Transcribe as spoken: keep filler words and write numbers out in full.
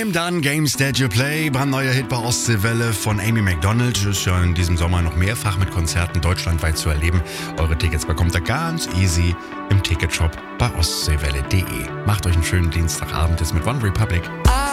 Name, dann Games That You Play. Brandneuer Hit bei Ostseewelle von Amy Macdonald. Ist ja in diesem Sommer noch mehrfach mit Konzerten deutschlandweit zu erleben. Eure Tickets bekommt ihr ganz easy im Ticketshop bei ostseewelle punkt de. Macht euch einen schönen Dienstagabend jetzt mit One Republic.